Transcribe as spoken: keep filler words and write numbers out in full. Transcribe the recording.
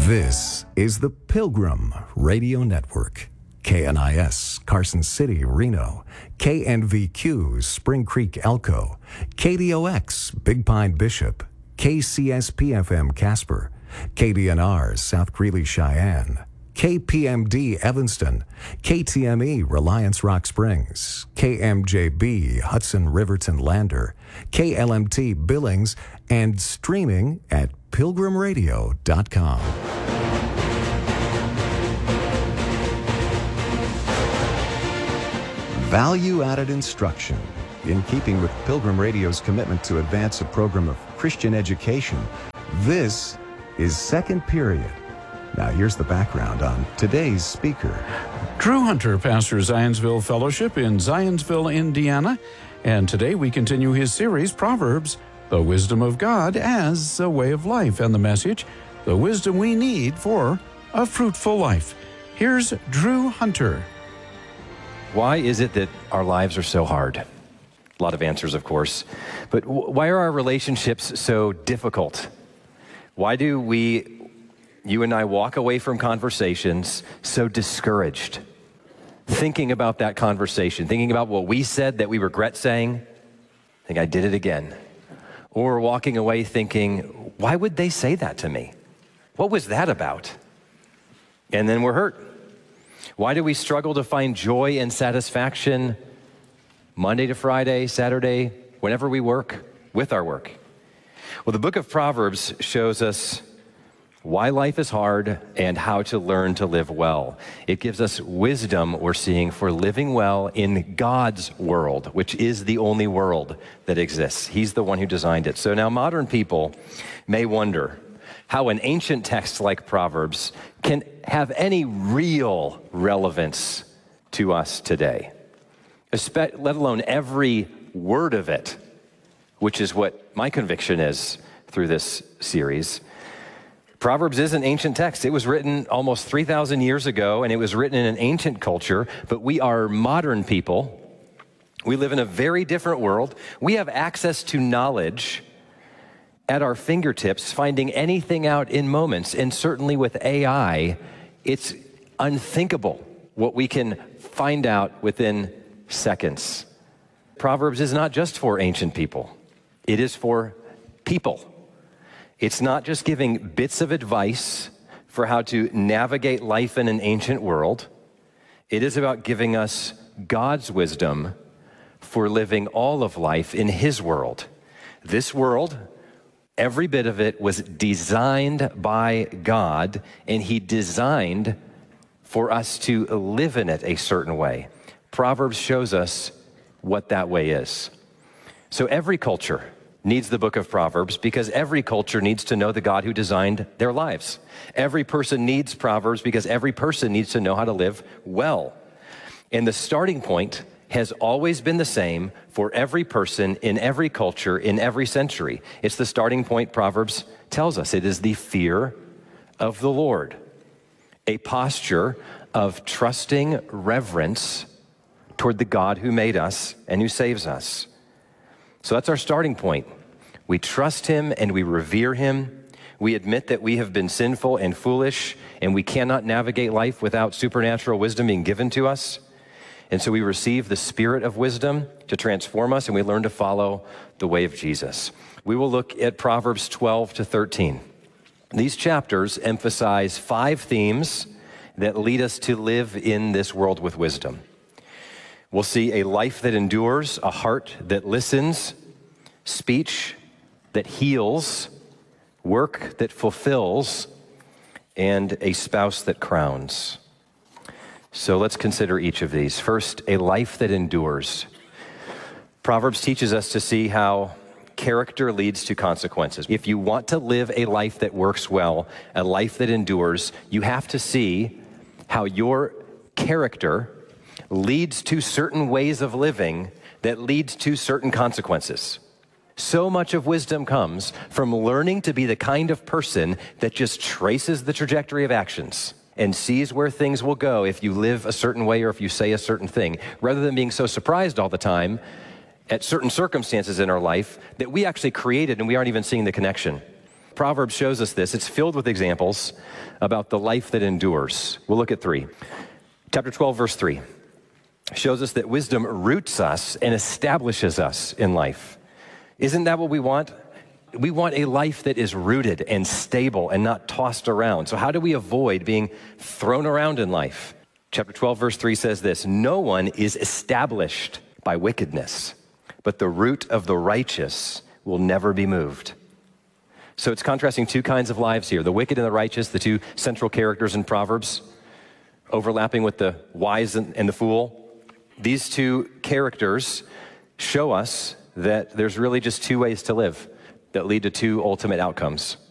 This is the Pilgrim Radio Network. K N I S, Carson City, Reno. K N V Q, Spring Creek, Elko. K D O X, Big Pine, Bishop. K C S P F M, Casper. K D N R, South Greeley, Cheyenne. K P M D, Evanston. K T M E, Reliance Rock Springs. K M J B, Hudson Riverton Lander. K L M T, Billings. And streaming at pilgrim radio dot com. Value-added instruction. In keeping with Pilgrim Radio's commitment to advance a program of Christian education, this is Second Period. Now here's the background on today's speaker. Drew Hunter pastors Zionsville Fellowship in Zionsville, Indiana. And today we continue his series, Proverbs, the Wisdom of God as a Way of Life. And the message, the wisdom we need for a fruitful life. Here's Drew Hunter. Why is it that our lives are so hard? A lot of answers, of course. But why are our relationships so difficult? Why do we, you and I, walk away from conversations so discouraged? Thinking about that conversation, thinking about what we said that we regret saying, I think I did it again. Or walking away thinking, why would they say that to me? What was that about? And then we're hurt. Why do we struggle to find joy and satisfaction Monday to Friday, Saturday, whenever we work, with our work? Well, the book of Proverbs shows us why life is hard and how to learn to live well. It gives us wisdom, we're seeing, for living well in God's world, which is the only world that exists. He's the one who designed it. So now modern people may wonder how an ancient text like Proverbs can have any real relevance to us today, let alone every word of it, which is what my conviction is through this series. Proverbs is an ancient text. It was written almost three thousand years ago, and it was written in an ancient culture, but we are modern people. We live in a very different world. We have access to knowledge at our fingertips, finding anything out in moments. And certainly with A I, it's unthinkable what we can find out within seconds. Proverbs is not just for ancient people. It is for people. It's not just giving bits of advice for how to navigate life in an ancient world. It is about giving us God's wisdom for living all of life in His world. This world, every bit of it, was designed by God, and He designed for us to live in it a certain way. Proverbs shows us what that way is. So every culture needs the book of Proverbs because every culture needs to know the God who designed their lives. Every person needs Proverbs because every person needs to know how to live well. And the starting point has always been the same for every person in every culture in every century. It's the starting point Proverbs tells us. It is the fear of the Lord, a posture of trusting reverence toward the God who made us and who saves us. So that's our starting point. We trust Him and we revere Him. We admit that we have been sinful and foolish, and we cannot navigate life without supernatural wisdom being given to us. And so we receive the Spirit of wisdom to transform us, and we learn to follow the way of Jesus. We will look at Proverbs twelve to thirteen. These chapters emphasize five themes that lead us to live in this world with wisdom. We'll see a life that endures, a heart that listens, speech that heals, work that fulfills, and a spouse that crowns. So let's consider each of these. First, a life that endures. Proverbs teaches us to see how character leads to consequences. If you want to live a life that works well, a life that endures, you have to see how your character leads to certain ways of living that leads to certain consequences. So much of wisdom comes from learning to be the kind of person that just traces the trajectory of actions and sees where things will go if you live a certain way or if you say a certain thing, rather than being so surprised all the time at certain circumstances in our life that we actually created and we aren't even seeing the connection. Proverbs shows us this. It's filled with examples about the life that endures. We'll look at three. Chapter twelve, verse three, shows us that wisdom roots us and establishes us in life. Isn't that what we want? We want a life that is rooted and stable and not tossed around. So how do we avoid being thrown around in life? Chapter twelve, verse three says this, no one is established by wickedness, but the root of the righteous will never be moved. So it's contrasting two kinds of lives here, the wicked and the righteous, the two central characters in Proverbs, overlapping with the wise and the fool. These two characters show us that there's really just two ways to live that lead to two ultimate outcomes.